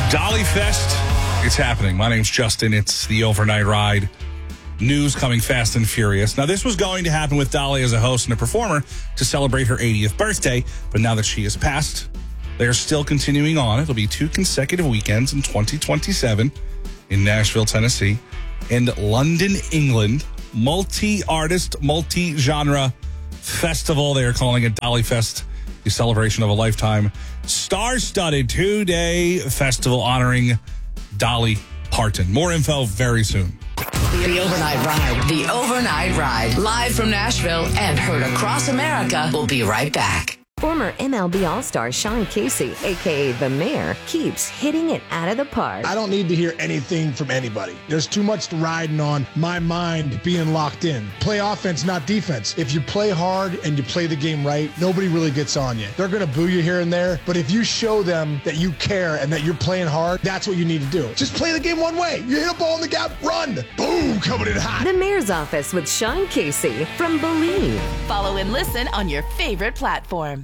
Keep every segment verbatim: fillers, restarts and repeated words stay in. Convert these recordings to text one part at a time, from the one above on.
Dolly Fest, it's happening. My name's Justin. It's the overnight ride. News coming fast and furious. Now, this was going to happen with Dolly as a host and a performer to celebrate her eightieth birthday, but now that she has passed, they're still continuing on. It'll be two consecutive weekends in twenty twenty-seven in Nashville, Tennessee, and London, England. Multi-artist, multi-genre festival. They are calling it Dolly Fest, the celebration of a lifetime. Star-studded two-day festival honoring Dolly Parton. More info very soon. The Overnight Ride. The Overnight Ride. Live from Nashville and heard across America. We'll be right back. Former M L B All-Star Sean Casey, a k a. The Mayor, keeps hitting it out of the park. I don't need to hear anything from anybody. There's too much riding on my mind being locked in. Play offense, not defense. If you play hard and you play the game right, nobody really gets on you. They're going to boo you here and there, but if you show them that you care and that you're playing hard, that's what you need to do. Just play the game one way. You hit a ball in the gap, run. Boom, coming in hot. The Mayor's Office with Sean Casey from Believe. Follow and listen on your favorite platform.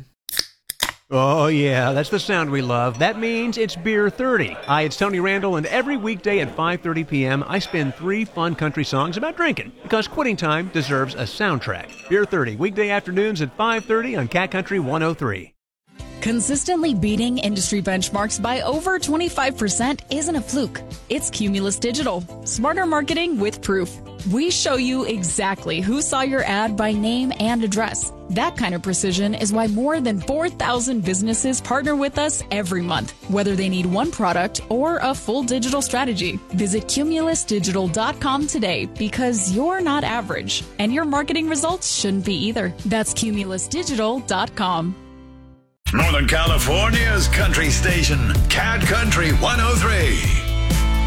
Oh, yeah, that's the sound we love. That means it's Beer thirty. Hi, it's Tony Randall, and every weekday at five thirty p.m., I spin three fun country songs about drinking, because quitting time deserves a soundtrack. Beer thirty, weekday afternoons at five thirty on Cat Country one oh three. Consistently beating industry benchmarks by over twenty-five percent isn't a fluke. It's Cumulus Digital. Smarter marketing with proof. We show you exactly who saw your ad by name and address. That kind of precision is why more than four thousand businesses partner with us every month, whether they need one product or a full digital strategy. Visit cumulus digital dot com today, because you're not average, and your marketing results shouldn't be either. That's cumulus digital dot com. Northern California's country station, Cat Country one oh three.